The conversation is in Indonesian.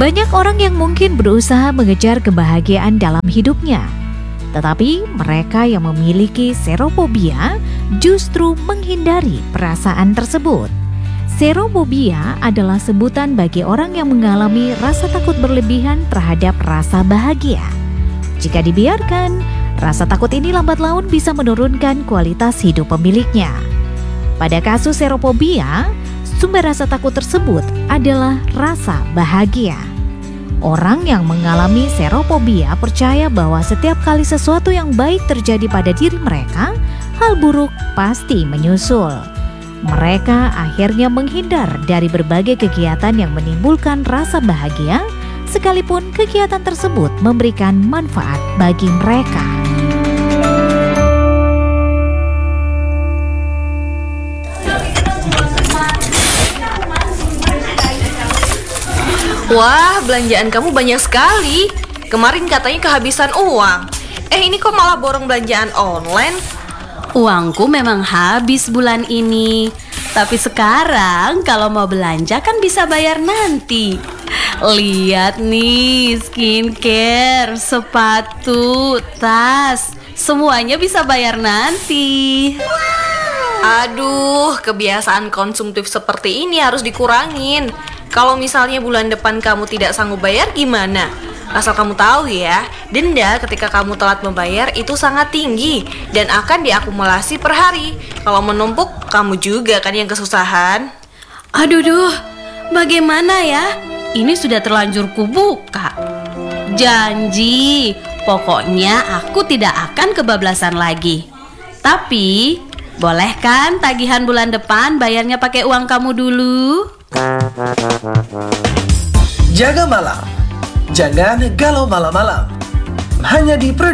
Banyak orang yang mungkin berusaha mengejar kebahagiaan dalam hidupnya, tetapi mereka yang memiliki serophobia justru menghindari perasaan tersebut. Serophobia adalah sebutan bagi orang yang mengalami rasa takut berlebihan terhadap rasa bahagia. Jika dibiarkan, rasa takut ini lambat laun bisa menurunkan kualitas hidup pemiliknya. Pada kasus serophobia, sumber rasa takut tersebut adalah rasa bahagia. Orang yang mengalami serophobia percaya bahwa setiap kali sesuatu yang baik terjadi pada diri mereka, hal buruk pasti menyusul. Mereka akhirnya menghindar dari berbagai kegiatan yang menimbulkan rasa bahagia, sekalipun kegiatan tersebut memberikan manfaat bagi mereka. Wah, belanjaan kamu banyak sekali. Kemarin katanya kehabisan uang. Ini kok malah borong belanjaan online? Uangku memang habis bulan ini, tapi sekarang kalau mau belanja kan bisa bayar nanti. Lihat nih, skincare, sepatu, tas, semuanya bisa bayar nanti. Aduh, kebiasaan konsumtif seperti ini harus dikurangin. Kalau misalnya bulan depan kamu tidak sanggup bayar gimana? Asal kamu tahu ya, denda ketika kamu telat membayar itu sangat tinggi dan akan diakumulasi per hari. Kalau menumpuk, kamu juga kan yang kesusahan. Aduh, bagaimana ya? Ini sudah terlanjur kubuka. Janji, pokoknya aku tidak akan kebablasan lagi. Tapi, boleh kan tagihan bulan depan bayarnya pakai uang kamu dulu? Jaga malam, jangan galau malam-malam. Hanya di Pro